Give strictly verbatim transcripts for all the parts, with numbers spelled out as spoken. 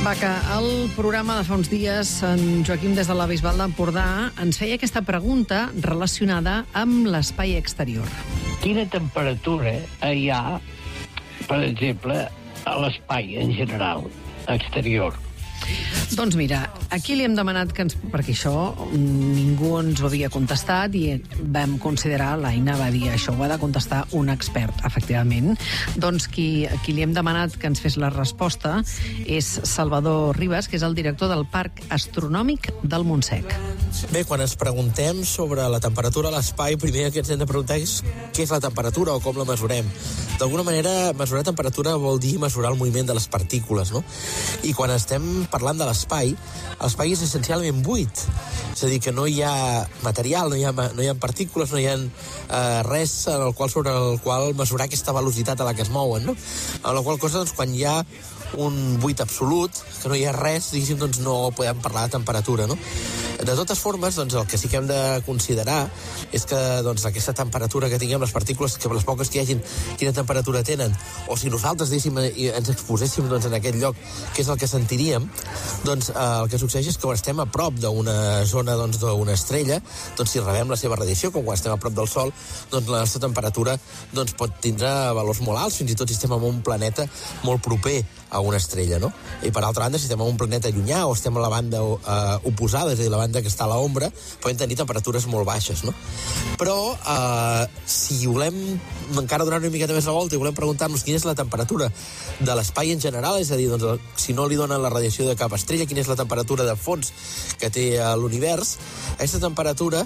Va, que el programa de fa uns dies, en Joaquim des de la Bisbal d'Empordà ens feia aquesta pregunta relacionada amb l'espai exterior. Quina temperatura hi ha, per exemple, a l'espai en general, exterior? Doncs mira, aquí li hem demanat que ens... perquè això ningú ens ho havia contestat i vam considerar, l'Aina va dir això ho ha de contestar un expert, efectivament. Doncs qui, qui li hem demanat que ens fes la resposta és Salvador Ribas, que és el director del Parc Astronòmic del Montsec. Bé, quan ens preguntem sobre la temperatura a l'espai, primer que ens hem de preguntar és què és la temperatura o com la mesurem. D'alguna manera, mesurar temperatura vol dir mesurar el moviment de les partícules, no? I quan estem parlant de l'espai, l'espai és essencialment buit. És a dir, que no hi ha material, no hi ha, no hi ha partícules, no hi ha eh, res en el qual, sobre el qual mesurar aquesta velocitat a la que es mouen, no? En la qual cosa, doncs, quan hi ha un buit absolut, que no hi ha res, diguéssim, doncs no podem parlar de temperatura, no? De totes formes, doncs, el que sí que hem de considerar és que doncs, aquesta temperatura que tinguem, les partícules, que les poques que hi hagin, quina temperatura tenen, o si nosaltres diguéssim, ens exposéssim doncs, en aquest lloc, què és el que sentiríem, doncs eh, el que succeeix és que quan estem a prop d'una zona doncs, d'una estrella, doncs si rebem la seva radiació, com quan estem a prop del Sol, doncs la nostra temperatura doncs, pot tindre valors molt alts, fins i tot si estem en un planeta molt proper a una estrella, no? I per altra banda, si estem en un planeta llunyà o estem a la banda eh, oposada, és a dir, la banda que està a l'ombra, podem tenir temperatures molt baixes, no? Però eh, si volem encara donar una miqueta més la volta i volem preguntar-nos quina és la temperatura de l'espai en general, és a dir, doncs, si no li donen la radiació de cap estrella, quina és la temperatura de fons que té l'univers, aquesta temperatura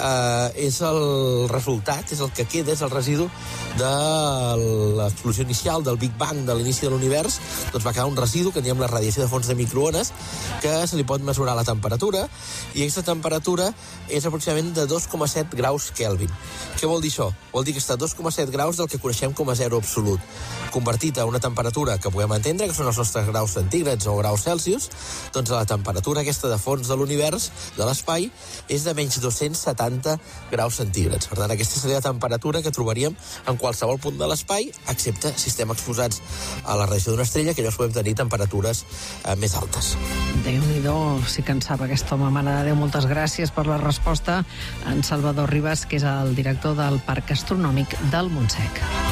eh, és el resultat, és el que queda, és el residu de l'explosió inicial, del Big Bang, de l'inici de l'univers. Doncs va quedar un residu que en diem la radiació de fons de microones, que se li pot mesurar la temperatura, i aquesta temperatura és aproximadament de dos coma set graus Kelvin. Què vol dir això? Vol dir que està a dos coma set graus del que coneixem com a zero absolut. Convertit a una temperatura que podem entendre, que són els nostres graus centígrads o graus Celsius, doncs la temperatura aquesta de fons de l'univers, de l'espai, és de menys dos-cents setanta graus centígrads. Per tant, aquesta seria la temperatura que trobaríem en qualsevol punt de l'espai, excepte si estem exposats a la radiació d'una estrella, que llavors podem tenir temperatures eh, més altes. Déu-n'hi-do, sí que en sap aquest home. Mare de Déu, moltes gràcies per la resposta. En Salvador Ribas, que és el director del Parc Astronòmic del Montsec.